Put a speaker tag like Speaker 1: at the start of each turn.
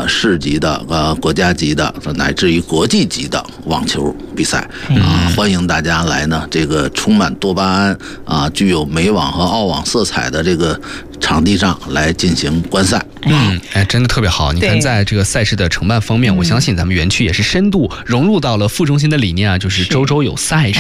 Speaker 1: 市级的、国家级的，乃至于国际级的网球比赛欢迎大家来呢，这个充满多巴胺具有美网和澳网色彩的这个场地上来进行观赛。
Speaker 2: 真的特别好。你看，在这个赛事的承办方面，我相信咱们园区也是深度融入到了副中心的理念就是周周有赛事。